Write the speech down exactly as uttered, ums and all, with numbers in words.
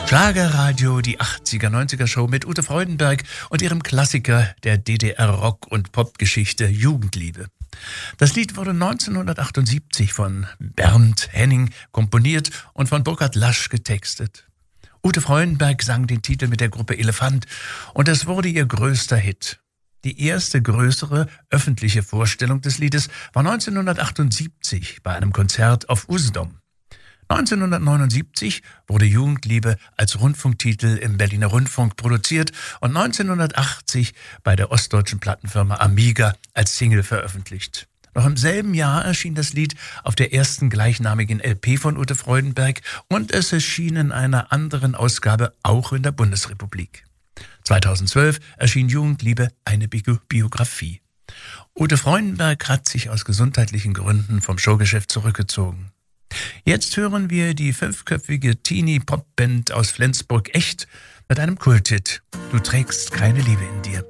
Schlagerradio, die achtziger, neunziger Show mit Ute Freudenberg und ihrem Klassiker der D D R-Rock- und Popgeschichte Jugendliebe. Das Lied wurde neunzehnhundertachtundsiebzig von Bernd Henning komponiert und von Burkhard Lasch getextet. Ute Freudenberg sang den Titel mit der Gruppe Elefant und es wurde ihr größter Hit. Die erste größere öffentliche Vorstellung des Liedes war neunzehnhundertachtundsiebzig bei einem Konzert auf Usedom. neunzehnhundertneunundsiebzig wurde Jugendliebe als Rundfunktitel im Berliner Rundfunk produziert und neunzehnhundertachtzig bei der ostdeutschen Plattenfirma Amiga als Single veröffentlicht. Noch im selben Jahr erschien das Lied auf der ersten gleichnamigen L P von Ute Freudenberg und es erschien in einer anderen Ausgabe auch in der Bundesrepublik. zweitausendzwölf erschien Jugendliebe, eine Bi- Biografie. Ute Freudenberg hat sich aus gesundheitlichen Gründen vom Showgeschäft zurückgezogen. Jetzt hören wir die fünfköpfige Teenie-Pop-Band aus Flensburg echt mit einem Kulthit. Du trägst keine Liebe in dir.